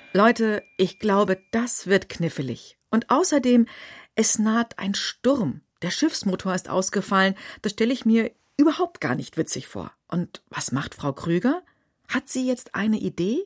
Leute, ich glaube, das wird knifflig. Und außerdem, es naht ein Sturm. Der Schiffsmotor ist ausgefallen. Das stelle ich mir überhaupt gar nicht witzig vor. Und was macht Frau Krüger? Hat sie jetzt eine Idee?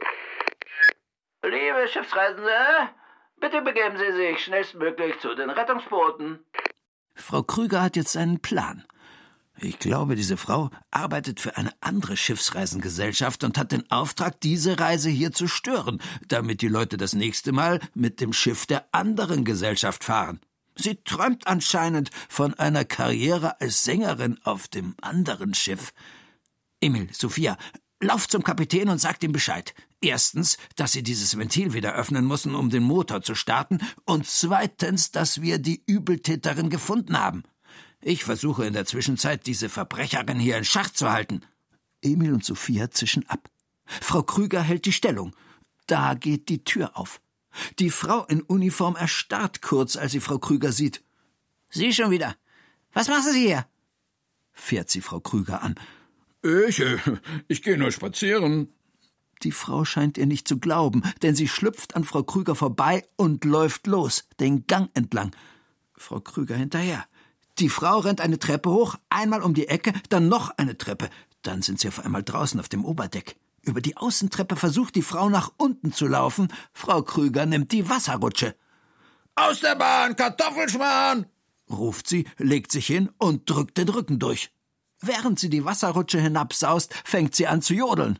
Liebe Schiffsreisende, bitte begeben Sie sich schnellstmöglich zu den Rettungsbooten. Frau Krüger hat jetzt einen Plan. Ich glaube, diese Frau arbeitet für eine andere Schiffsreisengesellschaft und hat den Auftrag, diese Reise hier zu stören, damit die Leute das nächste Mal mit dem Schiff der anderen Gesellschaft fahren. Sie träumt anscheinend von einer Karriere als Sängerin auf dem anderen Schiff. Emil, Sophia, lauft zum Kapitän und sagt ihm Bescheid. Erstens, dass sie dieses Ventil wieder öffnen müssen, um den Motor zu starten, und zweitens, dass wir die Übeltäterin gefunden haben. Ich versuche in der Zwischenzeit, diese Verbrecherin hier in Schach zu halten. Emil und Sophia zischen ab. Frau Krüger hält die Stellung. Da geht die Tür auf. Die Frau in Uniform erstarrt kurz, als sie Frau Krüger sieht. Sie schon wieder. Was machen Sie hier? Fährt sie Frau Krüger an. Ich gehe nur spazieren. Die Frau scheint ihr nicht zu glauben, denn sie schlüpft an Frau Krüger vorbei und läuft los, den Gang entlang. Frau Krüger hinterher. Die Frau rennt eine Treppe hoch, einmal um die Ecke, dann noch eine Treppe. Dann sind sie auf einmal draußen auf dem Oberdeck. Über die Außentreppe versucht die Frau nach unten zu laufen. Frau Krüger nimmt die Wasserrutsche. »Aus der Bahn, Kartoffelschmarrn!« ruft sie, legt sich hin und drückt den Rücken durch. Während sie die Wasserrutsche hinabsaust, fängt sie an zu jodeln.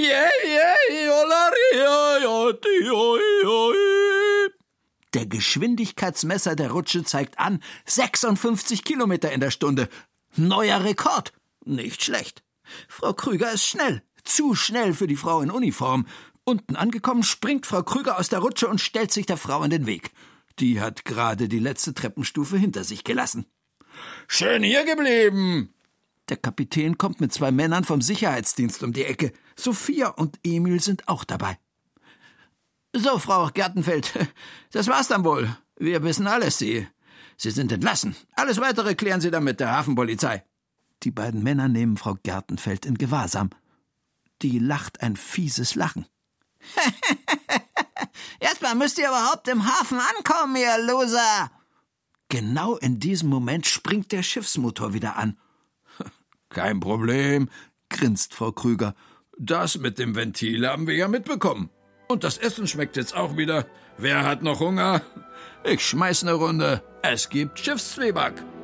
Der Geschwindigkeitsmesser der Rutsche zeigt an 56 Kilometer in der Stunde. Neuer Rekord. Nicht schlecht. Frau Krüger ist schnell. Zu schnell für die Frau in Uniform. Unten angekommen, springt Frau Krüger aus der Rutsche und stellt sich der Frau in den Weg. Die hat gerade die letzte Treppenstufe hinter sich gelassen. »Schön hier geblieben!« Der Kapitän kommt mit 2 Männern vom Sicherheitsdienst um die Ecke. Sophia und Emil sind auch dabei. »So, Frau Gertenfeld, das war's dann wohl. Wir wissen alles. Sie sind entlassen. Alles Weitere klären Sie dann mit der Hafenpolizei.« Die beiden Männer nehmen Frau Gertenfeld in Gewahrsam. Die lacht ein fieses Lachen. Erstmal müsst ihr überhaupt im Hafen ankommen, ihr Loser. Genau in diesem Moment springt der Schiffsmotor wieder an. »Kein Problem«, grinst Frau Krüger. »Das mit dem Ventil haben wir ja mitbekommen. Und das Essen schmeckt jetzt auch wieder. Wer hat noch Hunger? Ich schmeiß 'ne Runde. Es gibt Schiffszwieback.«